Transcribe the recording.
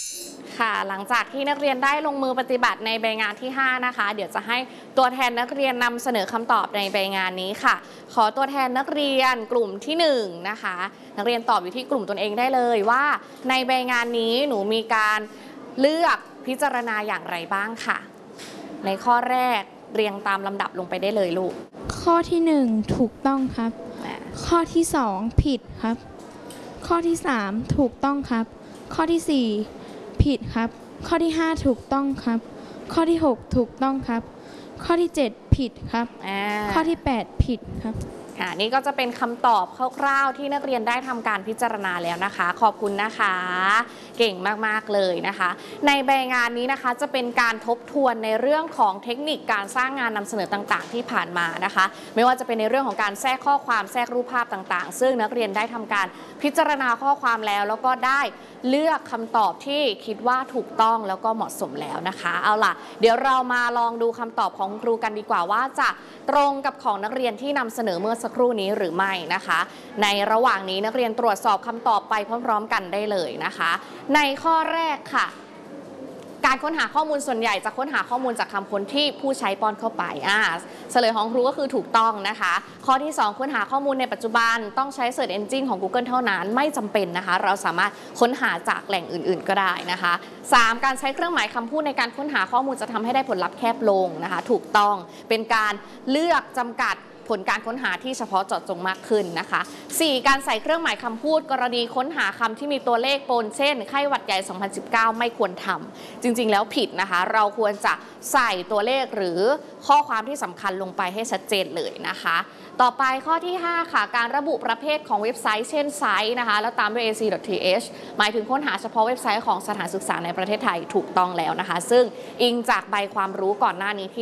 ค่ะหลังจากที่นักเรียนได้ลงมือปฏิบัติในใบงานที่5นะคะเดี๋ยวจะให้ตัวแทนนักเรียนนำเสนอคำตอบในใบงานนี้ค่ะขอตัวแทนนักเรียนกลุ่มที่1นะคะนักเรียนตอบอยู่ที่กลุ่มตนเองได้เลยว่าในใบงานนี้หนูมีการเลือกพิจารณาอย่างไรบ้างค่ะในข้อแรกเรียงตามลำดับลงไปได้เลยลูกข้อที่1ถูกต้องครับข้อที่2ผิดครับข้อที่3ถูกต้องครับข้อที่4ผิดครับข้อที่5ถูกต้องครับข้อที่6ถูกต้องครับข้อที่7ผิดครับข้อที่8ผิดครับนี่ก็จะเป็นคำตอบคร่าวๆที่นักเรียนได้ทำการพิจารณาแล้วนะคะขอบคุณนะคะเก่งมากๆเลยนะคะในใบงานนี้นะคะจะเป็นการทบทวนในเรื่องของเทคนิคการสร้างงานนำเสนอต่างๆที่ผ่านมานะคะไม่ว่าจะเป็นในเรื่องของการแทรกข้อความแทรกรูปภาพต่างๆซึ่งนักเรียนได้ทำการพิจารณาข้อความแล้วก็ได้เลือกคำตอบที่คิดว่าถูกต้องแล้วก็เหมาะสมแล้วนะคะเอาล่ะเดี๋ยวเรามาลองดูคำตอบของครูกันดีกว่าว่าจะตรงกับของนักเรียนที่นำเสนอเมื่อสักครู่นี้หรือไม่นะคะในระหว่างนี้นักเรียนตรวจสอบคำตอบไปพร้อมๆกันได้เลยนะคะในข้อแรกค่ะการค้นหาข้อมูลส่วนใหญ่จะค้นหาข้อมูลจากคำค้นที่ผู้ใช้ป้อนเข้าไปเฉลยของครูก็คือถูกต้องนะคะข้อที่2ค้นหาข้อมูลในปัจจุบันต้องใช้ Search Engine ของ Google เท่านั้นไม่จำเป็นนะคะเราสามารถค้นหาจากแหล่งอื่นๆก็ได้นะคะ3การใช้เครื่องหมายคำพูดในการค้นหาข้อมูลจะทำให้ได้ผลลัพธ์แคบลงนะคะถูกต้องเป็นการเลือกจำกัดผลการค้นหาที่เฉพาะเจาะจงมากขึ้นนะคะ4การใส่เครื่องหมายคำพูดกรณีค้นหาคำที่มีตัวเลขปนเช่นไข้หวัดใหญ่ 2019 ไม่ควรทำจริงๆแล้วผิดนะคะเราควรจะใส่ตัวเลขหรือข้อความที่สำคัญลงไปให้ชัดเจนเลยนะคะต่อไปข้อที่5ค่ะการระบุประเภทของเว็บไซต์เช่นไซต์นะคะแล้วตามด้วย ac.th หมายถึงค้นหาเฉพาะเว็บไซต์ของสถานศึกษาในประเทศไทยถูกต้องแล้วนะคะซึ่งอิงจากใบความรู้ก่อนหน้านี้ที่